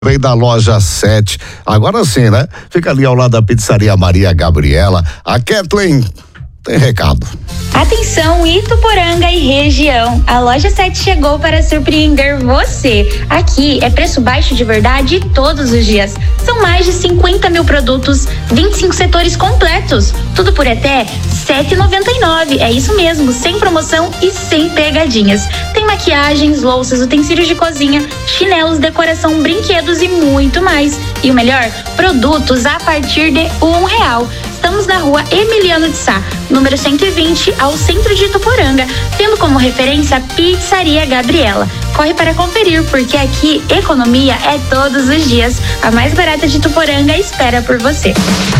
Vem da loja 7. Agora sim, né? Fica ali ao lado da pizzaria Maria Gabriela. A Kathleen tem recado. Atenção, Ituporanga e região. A loja 7 chegou para surpreender você. Aqui é preço baixo de verdade todos os dias. São mais de 50 mil produtos, 25 setores completos. Tudo por até R$ 7,99. É isso mesmo, sem promoção e sem pegadinhas. Tem maquiagens, louças, utensílios de cozinha, chinelos, decoração, brinquedos e muito mais. E o melhor, produtos a partir de R$1. Estamos na rua Emiliano de Sá, número 120, ao centro de Ituporanga, tendo como referência a Pizzaria Gabriela. Corre para conferir, porque aqui economia é todos os dias. A mais barata de Ituporanga espera por você.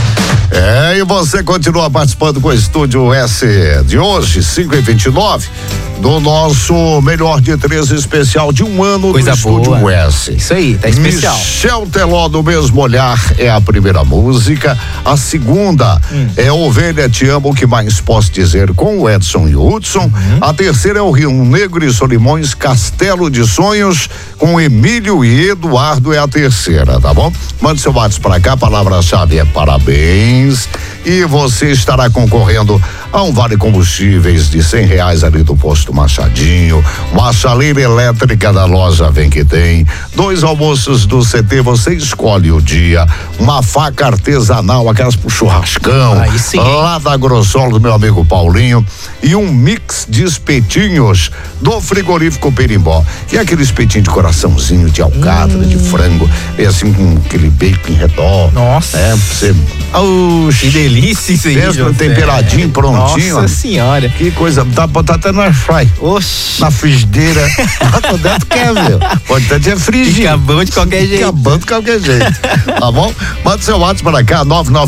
E você continua participando com o Estúdio S de hoje, 5h29, do nosso Melhor de 3 especial de um ano. Coisa do Estúdio boa. S. Isso aí, tá especial. Michel Teló, do Mesmo Olhar, é a primeira música. A segunda é Ovelha Te Amo, o que mais posso dizer, com o Edson e o Hudson. A terceira é o Rio Negro e Solimões, Castelo de Sonhos, com Emílio e Eduardo, é a terceira, tá bom? Mande seu WhatsApp pra cá, a palavra-chave é parabéns. E você estará concorrendo a um vale combustíveis de R$100 ali do posto Machadinho, uma chaleira elétrica da loja Vem Que Tem, 2 almoços do CT, você escolhe o dia, uma faca artesanal, aquelas pro churrascão, aí sim, lá da Grossolo do meu amigo Paulinho, e um mix de espetinhos do frigorífico Perimbó, que é aquele espetinho de coraçãozinho de alcatra, de frango, é assim com aquele bacon em redor. Nossa. É, pra você... Que delícia isso aí, Pensa, temperadinho, prontinho. Nossa senhora. Que coisa, tá até no air fry. Oxi. Na frigideira. Lá dentro quer, meu. Pode até frigir. Fica bom de qualquer jeito. Fica bom de qualquer jeito. Tá bom? Manda seu WhatsApp para cá,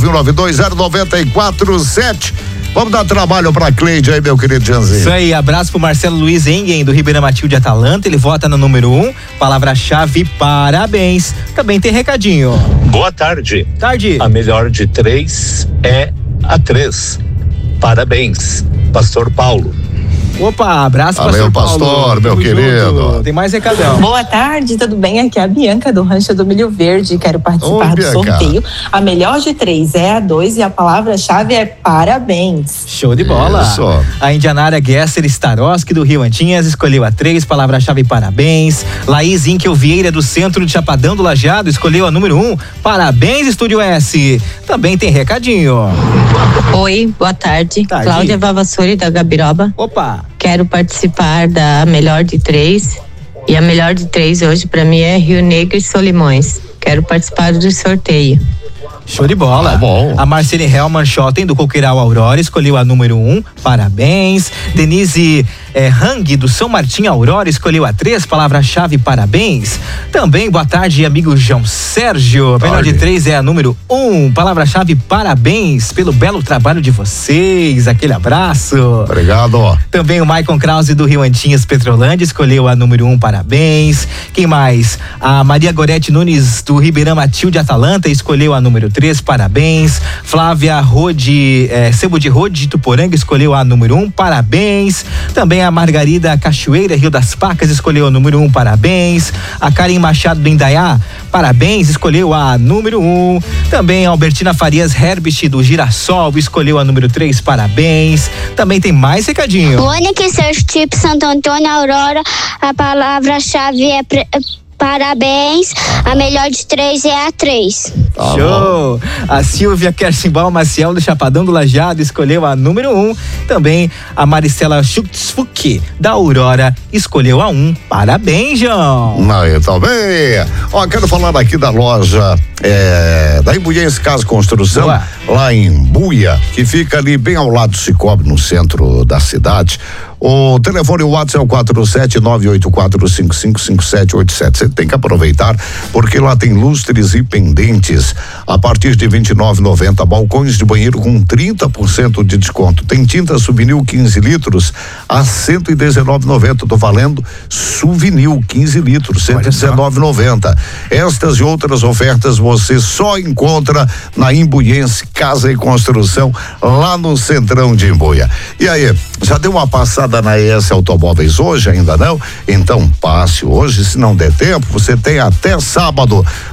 991920947. Vamos dar trabalho pra Cleide aí, meu querido Janzinho. Isso aí, abraço pro Marcelo Luiz Engen, do Ribeirão Matilde Atalanta, ele vota no número 1, palavra-chave parabéns. Também tem recadinho. Boa tarde. Tarde. A melhor de 3 é a 3. Parabéns, Pastor Paulo. Opa, abraço, Valeu, Pastor Paulo. meu Tamo querido. junto. Tem mais recadão. Boa tarde, tudo bem? Aqui é a Bianca do Rancho do Milho Verde. Quero participar do sorteio. A melhor de 3 é a 2 e a palavra-chave é parabéns. Show de bola. Isso. A Indianara Gesser Staroski do Rio Antinhas escolheu a 3, palavra-chave parabéns. Laís Inkel Vieira do Centro de Chapadão do Lajeado escolheu a número 1. Parabéns, Estúdio S. Também tem recadinho. Oi, boa tarde. Cláudia Vavassori da Gabiroba. Opa. Quero participar da melhor de 3 e a melhor de 3 hoje pra mim é Rio Negro e Solimões. Quero participar do sorteio. Show de bola. Tá bom. A Marcele Helman Schotten do Coqueiral Aurora escolheu a número 1. Parabéns. Denise Hang do São Martim Aurora escolheu a 3. Palavra-chave parabéns. Também boa tarde, amigo João Sérgio. A melhor de 3 é a número 1. Palavra-chave parabéns pelo belo trabalho de vocês. Aquele abraço. Obrigado. Também o Maicon Krause do Rio Antinhas Petrolândia escolheu a número 1. Parabéns. Quem mais? A Maria Gorete Nunes do Ribeirão Matilde Atalanta escolheu a número 3, parabéns. Flávia Sebo de Rode de Ituporanga escolheu a número 1, parabéns. Também a Margarida Cachoeira Rio das Pacas escolheu a número 1, parabéns. A Karen Machado do Indaiá, parabéns, escolheu a número 1. Também a Albertina Farias Herbst do Girassol escolheu a número 3, parabéns. Também tem mais recadinho. Mônica Sérgio Tipo Santo Antônio Aurora, a palavra-chave é parabéns, a melhor de 3 é a 3. Tá Show! Bom. A Silvia Kersimbal Maciel do Chapadão do Lajeado escolheu a número 1. Também a Maricela Schutzfuck da Aurora escolheu a 1. Parabéns, João! Aí, tá bem. Ó, quero falar aqui da loja da Imbuiense Casa Construção, Boa. lá em Buia, que fica ali bem ao lado do Cicobi, no centro da cidade. O telefone WhatsApp é o 47984555787. Você tem que aproveitar, porque lá tem lustres e pendentes Lages, a partir de 29,90. Balcões de banheiro com 30% de desconto. Tem tinta Souvenir 15 litros a 119,90. Tô valendo Souvenir 15 litros, 119,90. Estas e outras ofertas você só encontra na Imbuiense Casa e Construção, lá no Centrão de Imbuia. E aí, já deu uma passada na ES Automóveis hoje? Ainda não? Então passe hoje, se não der tempo, você tem até sábado